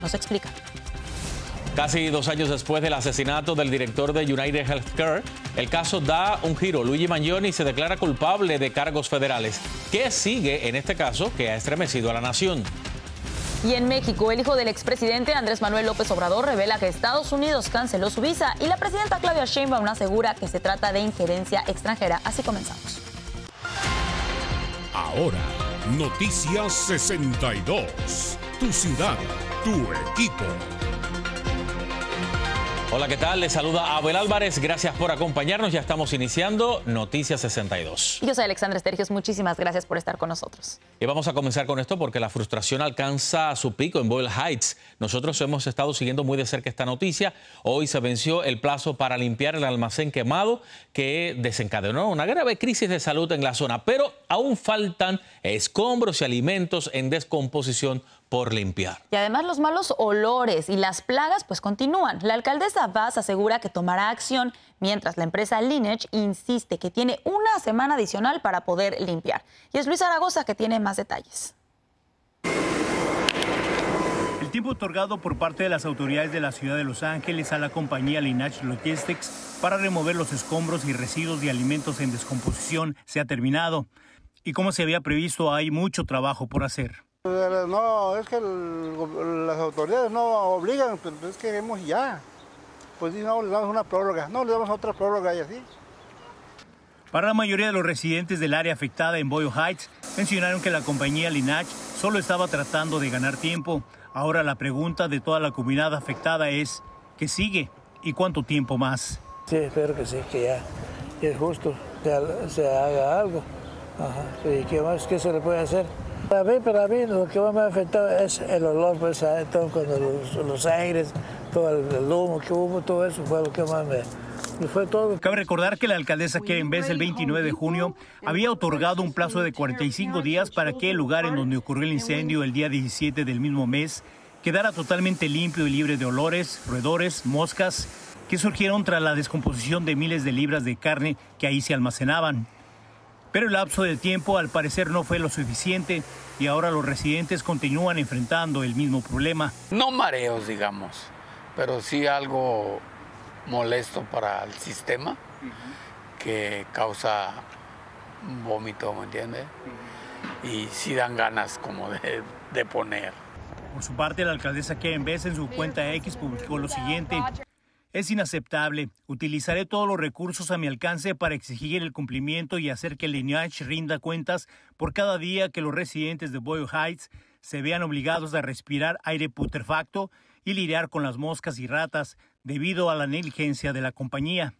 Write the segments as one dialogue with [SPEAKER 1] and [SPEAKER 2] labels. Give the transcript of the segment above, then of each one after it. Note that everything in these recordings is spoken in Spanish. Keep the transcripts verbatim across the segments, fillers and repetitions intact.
[SPEAKER 1] Nos explica.
[SPEAKER 2] Casi dos años después del asesinato del director de United Healthcare, el caso da un giro. Luigi Mangione se declara culpable de cargos federales. ¿Qué sigue en este caso que ha estremecido a la nación?
[SPEAKER 1] Y en México, el hijo del expresidente Andrés Manuel López Obrador revela que Estados Unidos canceló su visa y la presidenta Claudia Sheinbaum asegura que se trata de injerencia extranjera. Así comenzamos.
[SPEAKER 3] Ahora, Noticias sesenta y dos. Tu ciudad, tu equipo.
[SPEAKER 2] Hola, ¿qué tal? Les saluda Abel Álvarez. Gracias por acompañarnos. Ya estamos iniciando Noticias sesenta y dos.
[SPEAKER 1] Yo soy Alexandra Estergios. Muchísimas gracias por estar con nosotros.
[SPEAKER 2] Y vamos a comenzar con esto porque la frustración alcanza su pico en Boyle Heights. Nosotros hemos estado siguiendo muy de cerca esta noticia. Hoy se venció el plazo para limpiar el almacén quemado que desencadenó una grave crisis de salud en la zona. Pero aún faltan escombros y alimentos en descomposición por limpiar.
[SPEAKER 1] Y además los malos olores y las plagas pues continúan. La alcaldesa Vaz asegura que tomará acción, mientras la empresa Lineage insiste que tiene una semana adicional para poder limpiar. Y es Luis Zaragoza que tiene más detalles.
[SPEAKER 4] El tiempo otorgado por parte de las autoridades de la ciudad de Los Ángeles a la compañía Lineage Logistics para remover los escombros y residuos de alimentos en descomposición se ha terminado. Y como se había previsto, hay mucho trabajo por hacer.
[SPEAKER 5] No, es que el, las autoridades no obligan, pero es que queremos ya. Pues no, les damos una prórroga, no, les damos otra prórroga y así.
[SPEAKER 4] Para la mayoría de los residentes del área afectada en Boyle Heights, mencionaron que la compañía Lineage solo estaba tratando de ganar tiempo. Ahora la pregunta de toda la comunidad afectada es, ¿qué sigue y cuánto tiempo más?
[SPEAKER 6] Sí, espero que sí, que ya, ya es justo, que se haga algo. Ajá. ¿Y qué más? ¿Qué se le puede hacer? Para mí, para mí, lo que más me ha afectado es el olor, pues, todo, cuando los, los aires, todo el humo que hubo, todo eso fue lo que más me, me fue todo.
[SPEAKER 4] Cabe recordar que la alcaldesa Karen Bass el veintinueve de junio había otorgado un plazo de cuarenta y cinco días para que el lugar en donde ocurrió el incendio el día diecisiete del mismo mes quedara totalmente limpio y libre de olores, roedores, moscas que surgieron tras la descomposición de miles de libras de carne que ahí se almacenaban. Pero el lapso de tiempo al parecer no fue lo suficiente y ahora los residentes continúan enfrentando el mismo problema.
[SPEAKER 7] No mareos, digamos, pero sí algo molesto para el sistema que causa vómito, ¿me entiendes? Y sí dan ganas como de, de poner.
[SPEAKER 4] Por su parte, la alcaldesa Karen Bass en su cuenta X publicó lo siguiente. Es inaceptable. Utilizaré todos los recursos a mi alcance para exigir el cumplimiento y hacer que Lineage rinda cuentas por cada día que los residentes de Boyle Heights se vean obligados a respirar aire putrefacto y lidiar con las moscas y ratas debido a la negligencia de la compañía.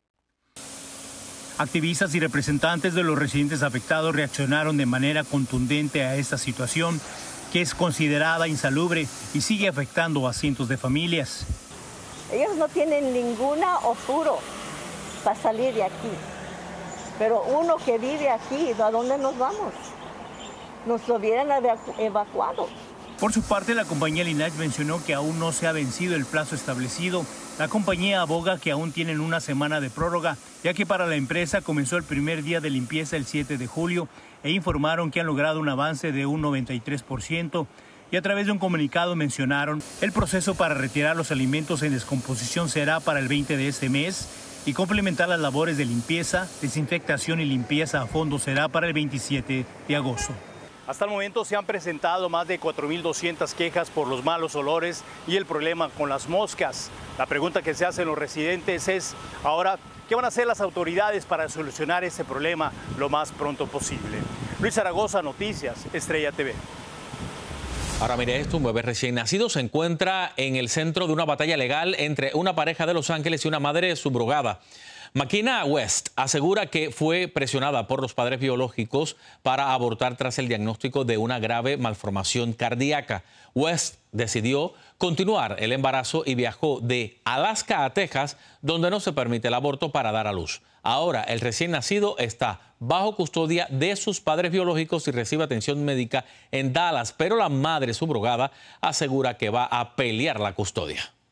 [SPEAKER 4] Activistas y representantes de los residentes afectados reaccionaron de manera contundente a esta situación, que es considerada insalubre y sigue afectando a cientos de familias.
[SPEAKER 8] Ellos no tienen ninguna apuro para salir de aquí. Pero uno que vive aquí, ¿a dónde nos vamos? Nos hubieran evacuado.
[SPEAKER 4] Por su parte, la compañía Lineage mencionó que aún no se ha vencido el plazo establecido. La compañía aboga que aún tienen una semana de prórroga, ya que para la empresa comenzó el primer día de limpieza el siete de julio e informaron que han logrado un avance de un noventa y tres por ciento. Y a través de un comunicado mencionaron el proceso para retirar los alimentos en descomposición será para el veinte de este mes y complementar las labores de limpieza, desinfectación y limpieza a fondo será para el veintisiete de agosto. Hasta el momento se han presentado más de cuatro mil doscientas quejas por los malos olores y el problema con las moscas. La pregunta que se hacen los residentes es, ahora, ¿qué van a hacer las autoridades para solucionar ese problema lo más pronto posible? Luis Zaragoza, Noticias, Estrella T V.
[SPEAKER 2] Ahora mire esto, un bebé recién nacido se encuentra en el centro de una batalla legal entre una pareja de Los Ángeles y una madre subrogada. Makina West asegura que fue presionada por los padres biológicos para abortar tras el diagnóstico de una grave malformación cardíaca. West decidió continuar el embarazo y viajó de Alaska a Texas, donde no se permite el aborto, para dar a luz. Ahora el recién nacido está bajo custodia de sus padres biológicos y recibe atención médica en Dallas, pero la madre subrogada asegura que va a pelear la custodia.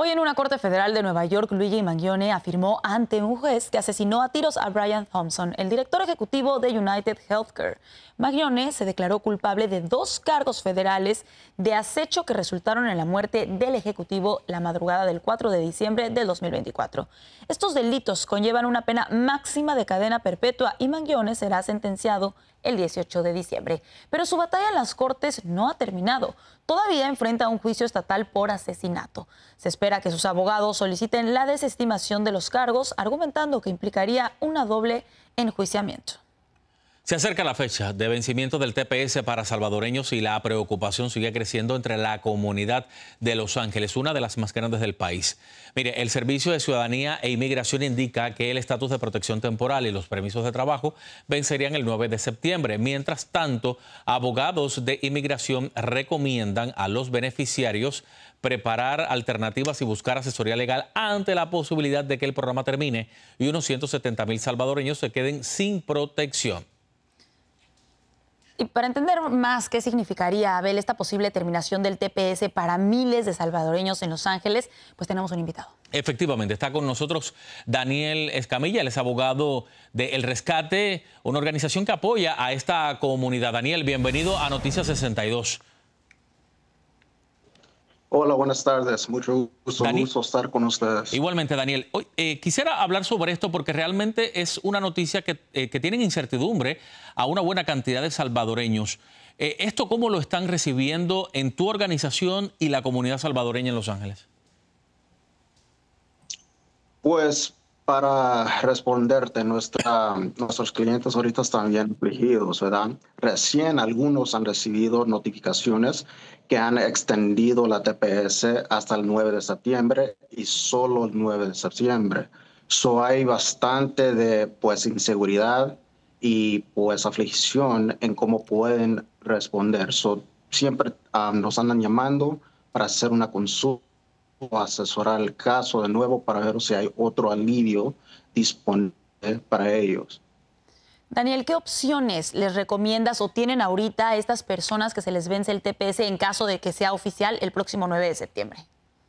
[SPEAKER 1] Hoy en una corte federal de Nueva York, Luigi Mangione afirmó ante un juez que asesinó a tiros a Brian Thompson, el director ejecutivo de United Healthcare. Mangione se declaró culpable de dos cargos federales de acecho que resultaron en la muerte del ejecutivo la madrugada del cuatro de diciembre del dos mil veinticuatro. Estos delitos conllevan una pena máxima de cadena perpetua y Mangione será sentenciado el dieciocho de diciembre. Pero su batalla en las cortes no ha terminado. Todavía enfrenta un juicio estatal por asesinato. Se espera que sus abogados soliciten la desestimación de los cargos, argumentando que implicaría una doble enjuiciamiento.
[SPEAKER 2] Se acerca la fecha de vencimiento del T P S para salvadoreños y la preocupación sigue creciendo entre la comunidad de Los Ángeles, una de las más grandes del país. Mire, el Servicio de Ciudadanía e Inmigración indica que el estatus de protección temporal y los permisos de trabajo vencerían el nueve de septiembre. Mientras tanto, abogados de inmigración recomiendan a los beneficiarios preparar alternativas y buscar asesoría legal ante la posibilidad de que el programa termine y unos ciento setenta mil salvadoreños se queden sin protección.
[SPEAKER 1] Y para entender más qué significaría, Abel, esta posible terminación del T P S para miles de salvadoreños en Los Ángeles, pues tenemos un invitado.
[SPEAKER 2] Efectivamente, está con nosotros Daniel Escamilla, él es abogado de El Rescate, una organización que apoya a esta comunidad. Daniel, bienvenido a Noticias sesenta y dos.
[SPEAKER 9] Hola, buenas tardes. Mucho gusto,
[SPEAKER 2] Dani,
[SPEAKER 9] gusto estar con ustedes.
[SPEAKER 2] Igualmente, Daniel. Hoy, eh, quisiera hablar sobre esto porque realmente es una noticia que, eh, que tiene incertidumbre a una buena cantidad de salvadoreños. Eh, ¿Esto cómo lo están recibiendo en tu organización y la comunidad salvadoreña en Los Ángeles?
[SPEAKER 9] Pues para responderte, nuestra, nuestros clientes ahorita están bien afligidos, ¿verdad? Recién algunos han recibido notificaciones que han extendido la T P S hasta el nueve de septiembre y solo el nueve de septiembre. So hay bastante de pues inseguridad y pues aflicción en cómo pueden responder. So, siempre um, nos andan llamando para hacer una consulta o asesorar el caso de nuevo para ver si hay otro alivio disponible para ellos.
[SPEAKER 1] Daniel, ¿qué opciones les recomiendas o tienen ahorita a estas personas que se les vence el T P S en caso de que sea oficial el próximo nueve de septiembre?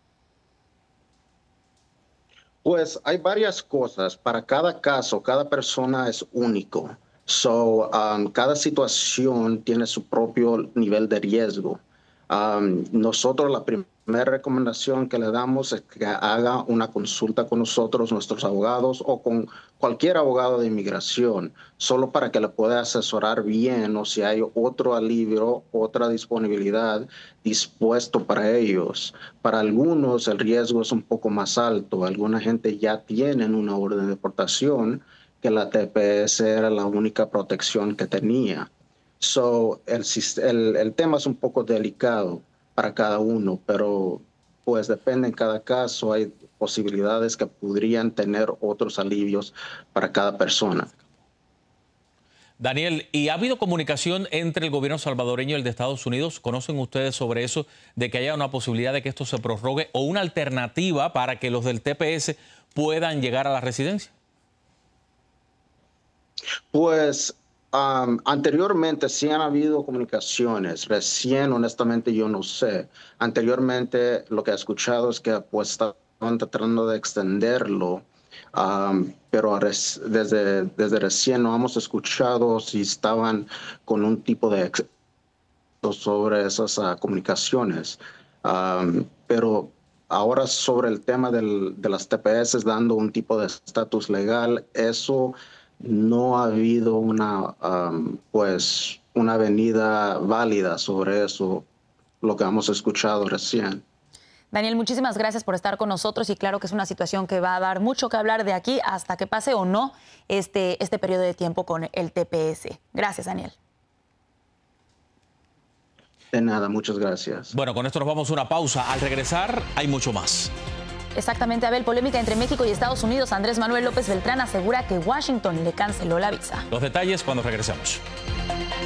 [SPEAKER 9] Pues hay varias cosas. Para cada caso, cada persona es único. So, um, cada situación tiene su propio nivel de riesgo. Um, nosotros la primera recomendación que le damos es que haga una consulta con nosotros, nuestros abogados o con cualquier abogado de inmigración, solo para que le pueda asesorar bien o si hay otro alivio, otra disponibilidad dispuesto para ellos. Para algunos el riesgo es un poco más alto. Alguna gente ya tiene una orden de deportación que la T P S era la única protección que tenía. So, el, el, el tema es un poco delicado para cada uno, pero pues depende en cada caso. Hay posibilidades que podrían tener otros alivios para cada persona.
[SPEAKER 2] Daniel, ¿y ha habido comunicación entre el gobierno salvadoreño y el de Estados Unidos? ¿Conocen ustedes sobre eso, de que haya una posibilidad de que esto se prorrogue o una alternativa para que los del T P S puedan llegar a la residencia?
[SPEAKER 9] Pues Um, anteriormente sí han habido comunicaciones, recién honestamente yo no sé. Anteriormente lo que he escuchado es que pues estaban tratando de extenderlo, um, pero res, desde, desde recién no hemos escuchado si estaban con un tipo de ex sobre esas uh, comunicaciones. Um, pero ahora sobre el tema del, de las T P S dando un tipo de estatus legal, eso no ha habido una, um, pues, una venida válida sobre eso, lo que hemos escuchado recién.
[SPEAKER 1] Daniel, muchísimas gracias por estar con nosotros y claro que es una situación que va a dar mucho que hablar de aquí hasta que pase o no este, este periodo de tiempo con el T P S. Gracias, Daniel.
[SPEAKER 9] De nada, muchas gracias.
[SPEAKER 2] Bueno, con esto nos vamos a una pausa. Al regresar hay mucho más.
[SPEAKER 1] Exactamente, Abel. Polémica entre México y Estados Unidos. Andrés Manuel López Beltrán asegura que Washington le canceló la visa.
[SPEAKER 2] Los detalles cuando regresemos.